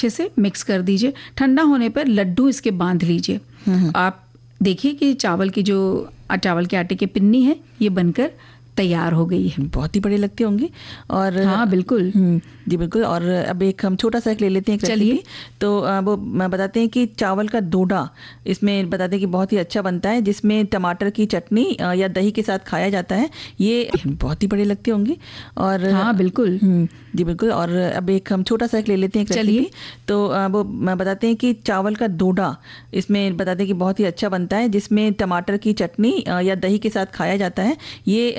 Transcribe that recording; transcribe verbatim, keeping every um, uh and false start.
अच्छे से मिक्स कर दीजिए। ठंडा होने पर लड्डू इसके बांध लीजिए। आप देखिए कि चावल की जो चावल के आटे की पिन्नी है ये बनकर तैयार हो गई है। बहुत ही बड़े लगते होंगे। और हाँ बिल्कुल जी बिल्कुल। और अब एक हम छोटा सा एक ले लेते हैं। चलिए। तो वो बताते हैं कि चावल का डोडा इसमें बताते हैं कि बहुत ही अच्छा बनता है, जिसमें टमाटर की चटनी या दही के साथ खाया जाता है। ये बहुत ही बड़े लगते होंगे। और हाँ बिल्कुल जी बिल्कुल। और अब एक हम छोटा सा एक ले लेते हैं। चलिए। तो वो बताते हैं कि चावल का डोडा इसमें बताते हैं कि बहुत ही अच्छा बनता है, जिसमें टमाटर की चटनी या दही के साथ खाया जाता है। ये